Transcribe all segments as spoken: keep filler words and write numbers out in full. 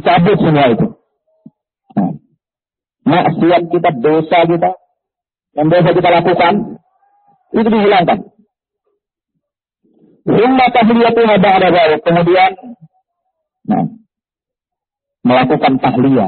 dicabut semua itu. Nah, maksiat kita, dosa kita, yang dosa kita lakukan, itu dihilangkan. Rumah tahliyatuha ba'da dzalik, kemudian nah, melakukan tahliyah.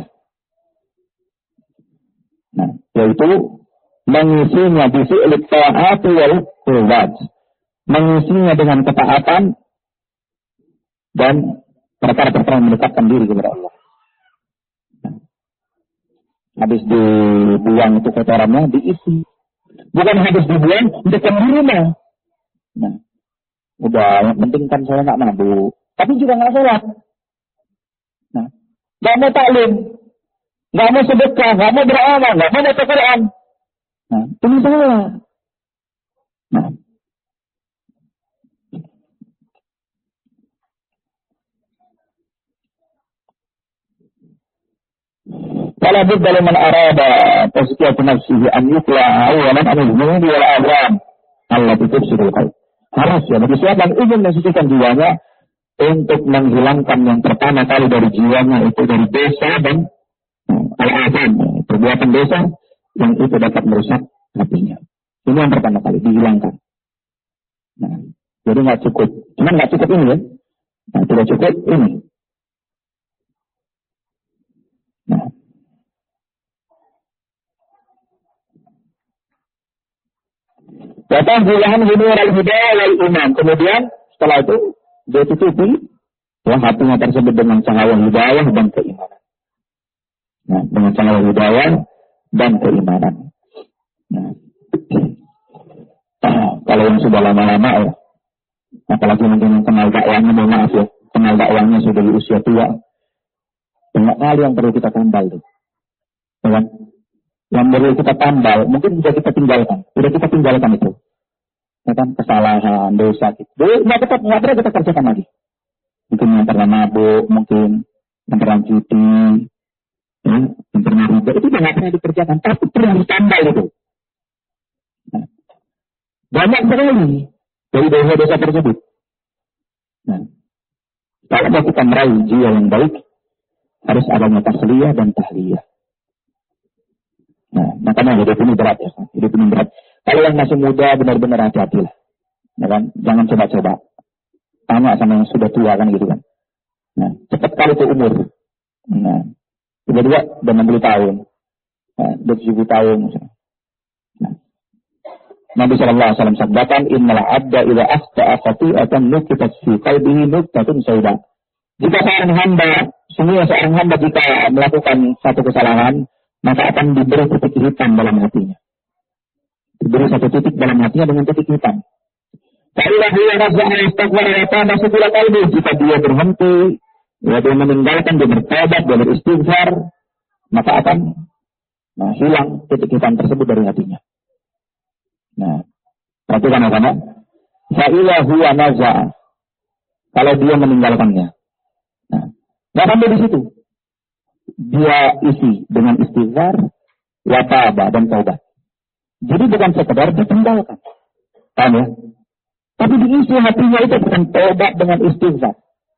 Nah, yaitu mengisinya bi fi'li ta'ati wal qurbat. Mengisinya dengan ketaatan dan perkara-perkara yang mendekatkan diri kepada Allah. Nah, habis dibuang itu kotorannya, diisi. Bukan habis dibuang, dekat di rumah. Nah, udah, yang penting kan saya nggak mabuk. Tapi juga nggak sholat. Nah, nggak mau taklim, nggak mau sedekah, nggak mau beramal, nggak mau baca Quran. Nah, ini salah. Nah, kalau budaya man arada tazkiyatu nafsihi an yukla awalan an al-dhunubi wal awam allati tufsidul qalb. Harus ya bagi siapa yang ingin mensucikan jiwanya untuk menghilangkan yang pertama kali dari jiwanya itu dari dosa dan al-azam, perbuatan dosa yang itu dapat merusak hatinya. Ini yang pertama kali dihilangkan. Nah, jadi nggak cukup, cuman nggak cukup ini ya. Nah, tidak cukup ini. Nah, datang bulan hidayah al-hidayah wal iman. Kemudian setelah itu dia tutupi ya, hatinya tersebut dengan cahaya hidayah dan keimanan. Nah, dengan cahaya hidayah dan keimanan. Nah, kalau yang sudah lama-lama ya, apalagi mungkin yang kenal dakwahnya, mohon maaf ya, kenal dakwahnya sudah di usia tua, banyak hal yang perlu kita tambal tuh, ya kan? Yang perlu kita tambal, mungkin bisa kita tinggalkan, sudah kita tinggalkan itu, ya kan? Kesalahan, dosa, gitu. Nggak tetap, nggak pernah kita kerjakan lagi. Mungkin yang pernah mabuk, mungkin yang pernah cuti, ya, yang pernah riba, itu nggak pernah dikerjakan, tapi perlu ditambal itu. Nah, banyak sekali dari dosa-dosa tersebut. Nah, kalau kita meraih jiwa yang baik, harus adanya tasliyah dan tahliyah. Nah, makanya hidup ini berat ya, hidup ini berat. Kalau yang masih muda benar-benar hati-hatilah, ya kan? Jangan coba-coba. Tanya sama yang sudah tua kan gitu kan. Nah, cepat kali itu umur. Nah, tiba-tiba udah enam puluh tahun, nah, udah tujuh puluh tahun misalnya. Nah, Nabi Shallallahu Alaihi Wasallam sabdakan, Innal abda ila akhta'a khati'atan nukitat fi qalbihi nuktatun sauda. Jika seorang hamba, semua seorang hamba jika melakukan satu kesalahan, maka akan diberi titik hitam dalam hatinya. Diberi satu titik dalam hatinya dengan titik hitam. Kalau dia rasa istighfar atau masuk ke qalbi, jika dia berhenti, ya, dia meninggalkan, dia bertobat, dia beristighfar, maka akan nah, hilang titik hitam tersebut dari hatinya. Nah, perhatikan apa? Fa'ila huwa naza'a. Kalau dia meninggalkannya. Nah, nggak sampai di situ. Dia isi dengan istighfar, wa taba dan taubat. Jadi bukan sekedar ditinggalkan. Paham ya? Tapi diisi hatinya itu dengan taubat dengan istighfar.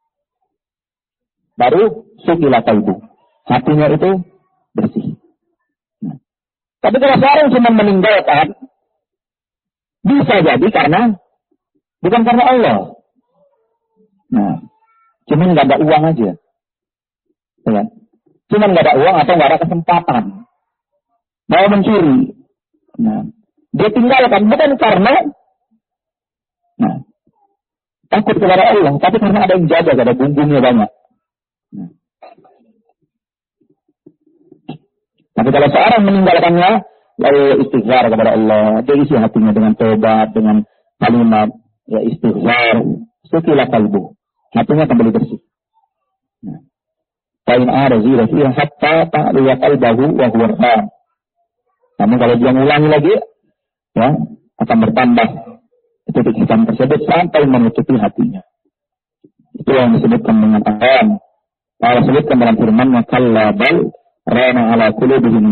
Baru sukila qalbu. Hatinya itu bersih. Nah, tapi kalau seorang cuma meninggalkan, bisa jadi karena bukan karena Allah. Nah, cuma nggak ada uang aja, ya. Cuma nggak ada uang atau nggak ada kesempatan, mau mencuri. Nah, dia tinggalkan bukan karena, nah, takut kepada Allah, tapi karena ada yang jaga, ada bumbunya banyak. Nah. Tapi kalau seorang meninggalkannya, lalu istighfar kepada Allah, dia isi hatinya dengan tobat, dengan kalimat ya istighfar, sukila qalbu, hatinya kembali bersih. Nah, Fa'in a'razi rafi'ah hatta ta'liya qalbahu wa huwa ram. Namun kalau dia mengulangi lagi, ya akan bertambah titik hitam tersebut sampai menutupi hatinya. Itu yang disebutkan dengan aram. Allah sebutkan dalam firman-Nya, kalla bal rana ala qulubihim